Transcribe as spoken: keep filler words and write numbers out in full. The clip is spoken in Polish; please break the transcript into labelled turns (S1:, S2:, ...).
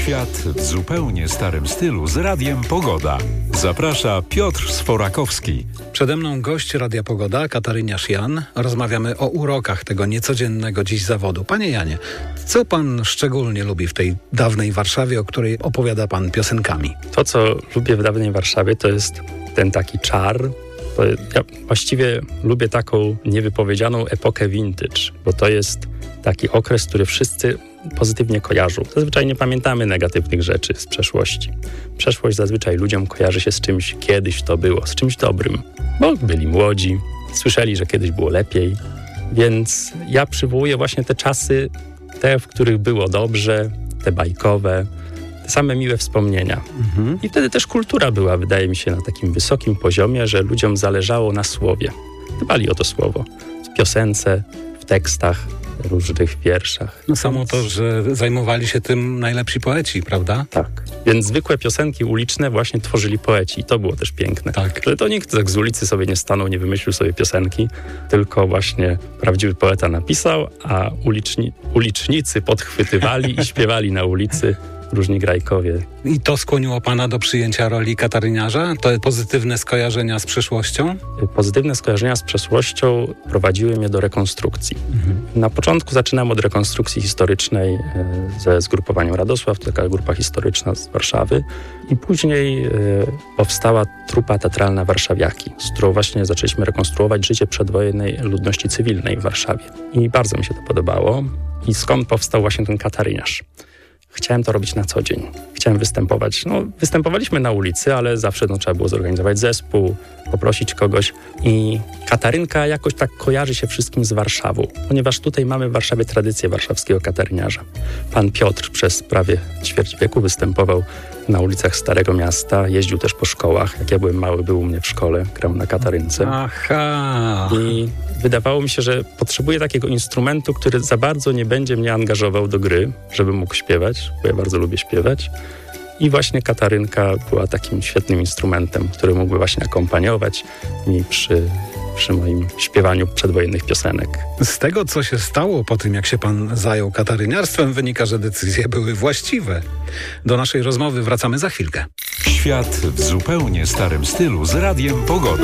S1: Świat w zupełnie starym stylu z Radiem Pogoda. Zaprasza Piotr Sforakowski.
S2: Przede mną gość Radia Pogoda, Kataryniarz Jan. Rozmawiamy o urokach tego niecodziennego dziś zawodu. Panie Janie, co pan szczególnie lubi w tej dawnej Warszawie, o której opowiada pan piosenkami?
S3: To, co lubię w dawnej Warszawie, to jest ten taki czar. To ja właściwie lubię taką niewypowiedzianą epokę vintage, bo to jest taki okres, który wszyscy pozytywnie kojarzą. Zazwyczaj nie pamiętamy negatywnych rzeczy z przeszłości. Przeszłość zazwyczaj ludziom kojarzy się z czymś, kiedyś to było, z czymś dobrym, bo byli młodzi, słyszeli, że kiedyś było lepiej, więc ja przywołuję właśnie te czasy, te, w których było dobrze, te bajkowe, te same miłe wspomnienia. Mhm. I wtedy też kultura była, wydaje mi się, na takim wysokim poziomie, że ludziom zależało na słowie. Dbali o to słowo. W piosence, w tekstach, różnych wierszach.
S2: No samo to, że zajmowali się tym najlepsi poeci, prawda?
S3: Tak. Więc zwykłe piosenki uliczne właśnie tworzyli poeci i to było też piękne.
S2: Tak.
S3: Że to nikt tak z ulicy sobie nie stanął, nie wymyślił sobie piosenki, tylko właśnie prawdziwy poeta napisał, a uliczni, ulicznicy podchwytywali i śpiewali na ulicy różni grajkowie.
S2: I to skłoniło pana do przyjęcia roli kataryniarza? To pozytywne skojarzenia z przeszłością?
S3: Pozytywne skojarzenia z przeszłością prowadziły mnie do rekonstrukcji. Mhm. Na początku zaczynałem od rekonstrukcji historycznej ze zgrupowaniem Radosław, to taka grupa historyczna z Warszawy. I później powstała trupa teatralna Warszawiaki, z którą właśnie zaczęliśmy rekonstruować życie przedwojennej ludności cywilnej w Warszawie. I bardzo mi się to podobało. I skąd powstał właśnie ten kataryniarz? Chciałem to robić na co dzień. Chciałem występować. No, występowaliśmy na ulicy, ale zawsze no, trzeba było zorganizować zespół, poprosić kogoś. I Katarynka jakoś tak kojarzy się wszystkim z Warszawą, ponieważ tutaj mamy w Warszawie tradycję warszawskiego kataryniarza. Pan Piotr przez prawie ćwierć wieku występował na ulicach Starego Miasta, jeździł też po szkołach. Jak ja byłem mały, był u mnie w szkole, grał na katarynce.
S2: Aha!
S3: I wydawało mi się, że potrzebuję takiego instrumentu, który za bardzo nie będzie mnie angażował do gry, żebym mógł śpiewać, bo ja bardzo lubię śpiewać. I właśnie katarynka była takim świetnym instrumentem, który mógłby właśnie akompaniować mi przy, przy moim śpiewaniu przedwojennych piosenek.
S2: Z tego, co się stało po tym, jak się pan zajął kataryniarstwem, wynika, że decyzje były właściwe. Do naszej rozmowy wracamy za chwilkę.
S1: Świat w zupełnie starym stylu z Radiem Pogoda.